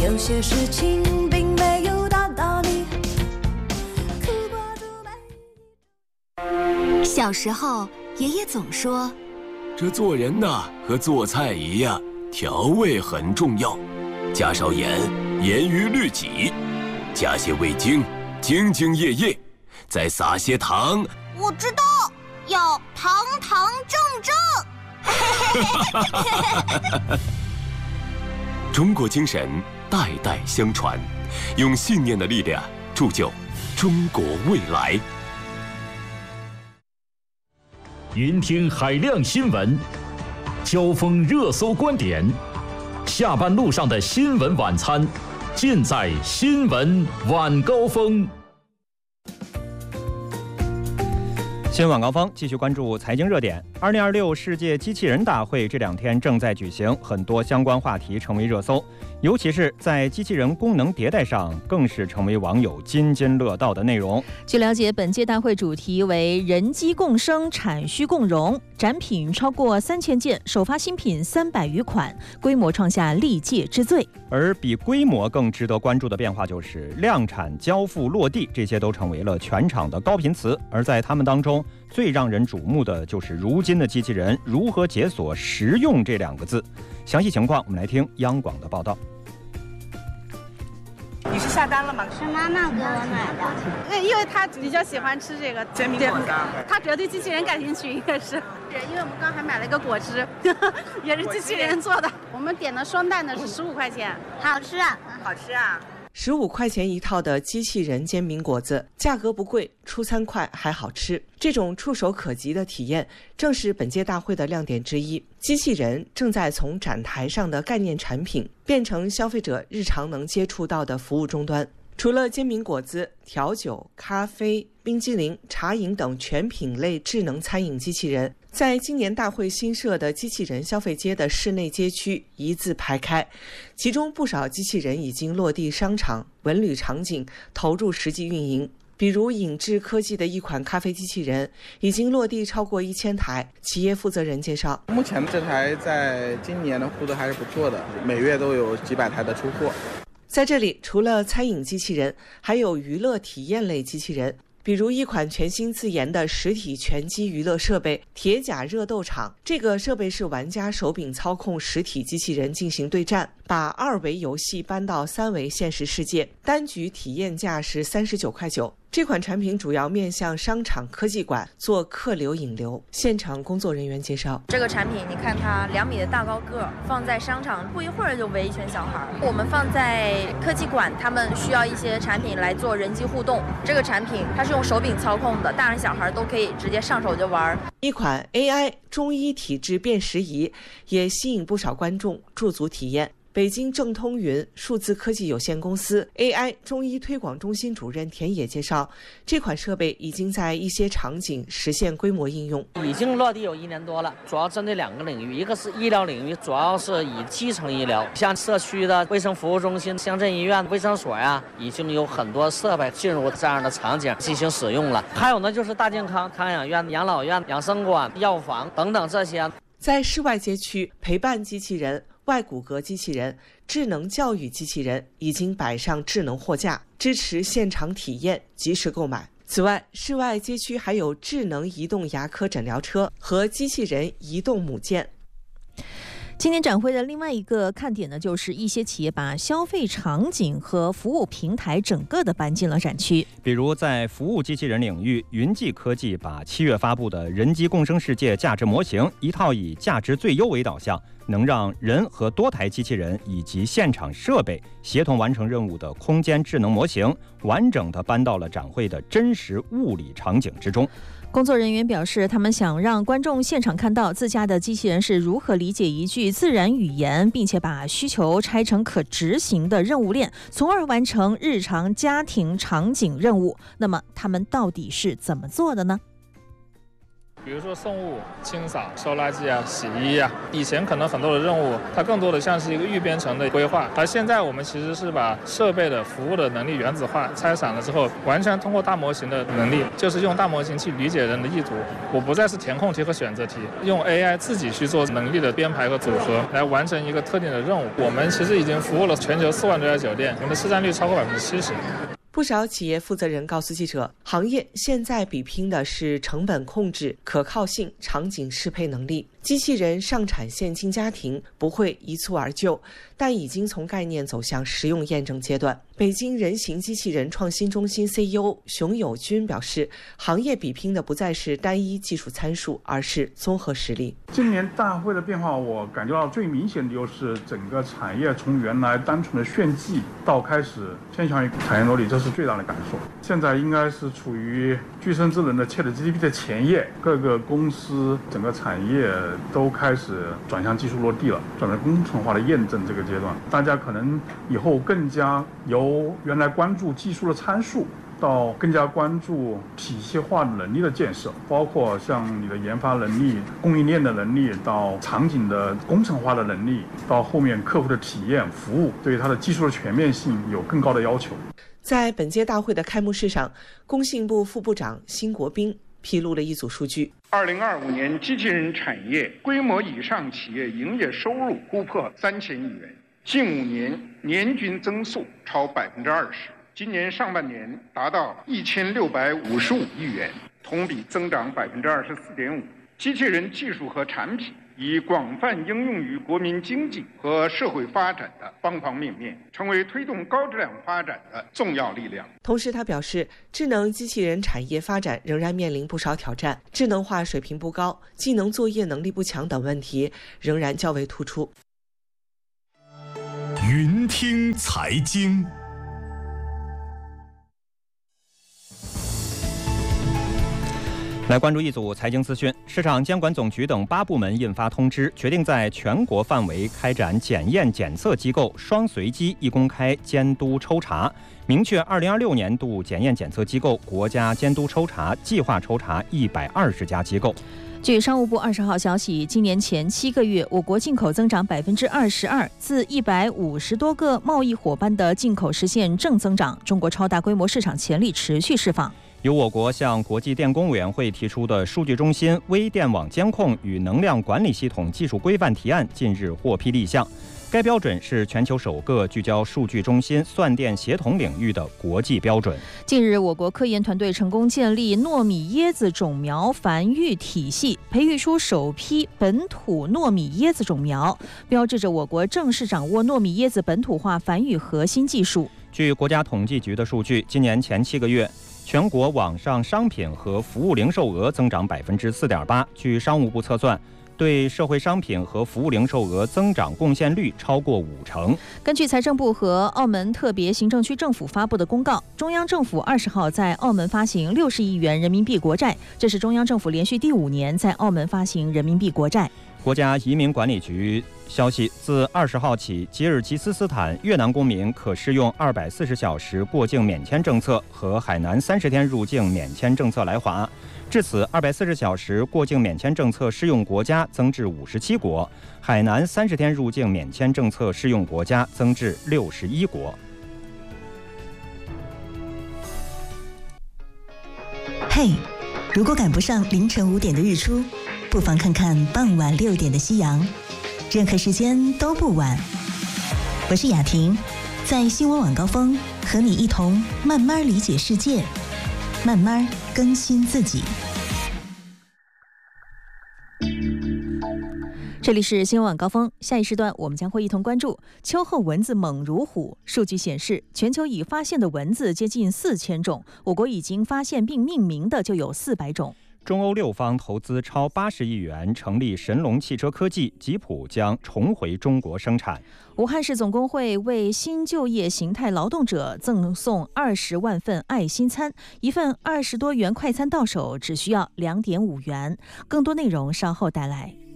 有些事情并没有打到你。 小时候，爷爷总说， 这做人呐，和做菜一样，调味很重要，加少盐，严于律己，加些味精，兢兢业业，再撒些糖。 我知道，要堂堂正正。 中国精神代代相传，用信念的力量铸就中国未来。 云听海量新闻，交锋热搜观点，下班路上的新闻晚餐，尽在新闻晚高峰。 新闻晚高峰继续关注财经热点。2026世界机器人大会这2天正在举行，很多相关话题成为热搜，尤其是在机器人功能迭代上，更是成为网友津津乐道的内容。 据了解，本届大会主题为人机共生，产需共融，展品超过3000件，首发新品300余款，规模创下历届之最。 而比规模更值得关注的变化就是量产、交付、落地，这些都成为了全场的高频词。而在他们当中，最让人瞩目的就是如今的机器人如何解锁实用这2个字。详细情况我们来听央广的报道。 你是下单了吗？ 是妈妈给我买的。 对，因为她比较喜欢吃这个煎饼果子，她主要对机器人感兴趣，应该是。因为我们刚还买了一个果汁，也是机器人做的。我们点的双蛋的是15块钱， 好吃啊， 好吃啊。 15块钱一套的机器人煎饼果子，价格不贵，出餐快还好吃。这种触手可及的体验，正是本届大会的亮点之一。机器人正在从展台上的概念产品，变成消费者日常能接触到的服务终端。除了煎饼果子、调酒、咖啡、冰激凌、茶饮等全品类智能餐饮机器人，在今年大会新设的机器人消费街的室内街区一字排开，其中不少机器人已经落地商场、文旅场景，投入实际运营。比如影智科技的一款咖啡机器人已经落地超过1000台。企业负责人介绍， 目前这台在今年的获得还是不错的，每月都有几百台的出货。 在这里，除了餐饮机器人，还有娱乐体验类机器人，比如一款全新自研的实体拳击娱乐设备——铁甲热斗场。这个设备是玩家手柄操控实体机器人进行对战，把2维游戏搬到3维现实世界，单局体验价是39.9块。这款产品主要面向商场科技馆做客流引流。现场工作人员介绍， 这个产品你看它2米的大高个，放在商场不一会儿就围一圈小孩。我们放在科技馆，他们需要一些产品来做人机互动。这个产品它是用手柄操控的，大人小孩都可以直接上手就玩。 一款 AI 中医体质辨识仪也吸引不少观众驻足体验。北京正通云数字科技有限公司 AI 中医推广中心主任田野介绍，这款设备已经在一些场景实现规模应用， 已经落地有1年多了，主要针对2个领域，一个是医疗领域，主要是以基层医疗，像社区的卫生服务中心、乡镇医院、卫生所呀，已经有很多设备进入这样的场景进行使用了。还有呢，就是大健康、康养院、养老院、养生馆、药房等等这些。 在室外街区，陪伴机器人、外骨骼机器人、智能教育机器人已经摆上智能货架，支持现场体验、及时购买。此外，室外街区还有智能移动牙科诊疗车和机器人移动母舰。 今年展会的另外一个看点呢，就是一些企业把消费场景和服务平台整个的搬进了展区。 比如在服务机器人领域，云际科技把7月发布的人机共生世界价值模型，一套以价值最优为导向，能让人和多台机器人以及现场设备协同完成任务的空间智能模型，完整地搬到了展会的真实物理场景之中。 工作人员表示，他们想让观众现场看到自家的机器人是如何理解一句自然语言，并且把需求拆成可执行的任务链，从而完成日常家庭场景任务。那么他们到底是怎么做的呢？ 比如说送物、清扫、收垃圾啊、洗衣啊，以前可能很多的任务，它更多的像是一个预编程的规划，而现在我们其实是把设备的服务的能力原子化、拆散了之后，完全通过大模型的能力，就是用大模型去理解人的意图。我不再是填空题和选择题，用 AI 自己去做能力的编排和组合，来完成一个特定的任务。我们其实已经服务了全球4万多家酒店，我们的市占率超过70%。 不少企业负责人告诉记者，行业现在比拼的是成本控制、可靠性、场景适配能力。机器人上产线进家庭不会一蹴而就，但已经从概念走向实用验证阶段。北京人形机器人创新中心 CEO 熊友军表示，行业比拼的不再是单一技术参数，而是综合实力。 今年大会的变化，我感觉到最明显的就是整个产业从原来单纯的炫技到开始偏向于产业逻辑，这是最大的感受。现在应该是处于具身智能的 ChatGPT 的前夜，各个公司整个产业都开始转向技术落地了，转向工程化的验证这个阶段。大家可能以后更加由原来关注技术的参数，到更加关注体系化能力的建设，包括像你的研发能力、供应链的能力，到场景的工程化的能力，到后面客户的体验服务，对它的技术的全面性有更高的要求。 在本届大会的开幕式上，工信部副部长辛国斌披露了一组数据 ：2025年机器人产业规模以上企业营业收入突破3000亿元，近5年年均增速超20%，今年上半年达到1655亿元，同比增长24.5%。机器人技术和产品已广泛应用于国民经济和社会发展的方方面面，成为推动高质量发展的重要力量。 同时他表示，智能机器人产业发展仍然面临不少挑战，智能化水平不高、技能作业能力不强等问题仍然较为突出。 云听财经。 来关注一组财经资讯。市场监管总局等8部门印发通知，决定在全国范围开展检验检测机构双随机一公开监督抽查，明确2026年度检验检测机构国家监督抽查计划抽查120家机构。 据商务部20号消息，今年前7个月，我国进口增长22%，自150多个贸易伙伴的进口实现正增长，中国超大规模市场潜力持续释放。 由我国向国际电工委员会提出的数据中心微电网监控与能量管理系统技术规范提案近日获批立项。该标准是全球首个聚焦数据中心算电协同领域的国际标准。 近日，我国科研团队成功建立糯米椰子种苗繁育体系，培育出首批本土糯米椰子种苗，标志着我国正式掌握糯米椰子本土化繁育核心技术。 据国家统计局的数据，今年前7个月，全国网上商品和服务零售额增长4.8%。据商务部测算，对社会商品和服务零售额增长贡献率超过50%。 根据财政部和澳门特别行政区政府发布的公告，中央政府20号在澳门发行60亿元人民币国债，这是中央政府连续第5年在澳门发行人民币国债。 国家移民管理局消息，自20号起，吉尔吉斯斯坦越南公民可适用240小时过境免签政策和海南30天入境免签政策来华。至此，240小时过境免签政策适用国家增至57国，海南30天入境免签政策适用国家增至61国。 嘿，如果赶不上凌晨5点的日出，不妨看看傍晚6点的夕阳，任何时间都不晚。我是雅婷，在新闻晚高峰和你一同慢慢理解世界，慢慢更新自己。 这里是新闻晚高峰，下一时段我们将会一同关注秋后蚊子猛如虎。数据显示，全球已发现的蚊子接近4000种，我国已经发现并命名的就有400种。 中欧6方投资超80亿元成立神龙汽车科技，吉普将重回中国生产。 武汉市总工会为新就业形态劳动者赠送20万份爱心餐，一份20多元快餐到手只需要2.5元。更多内容稍后带来。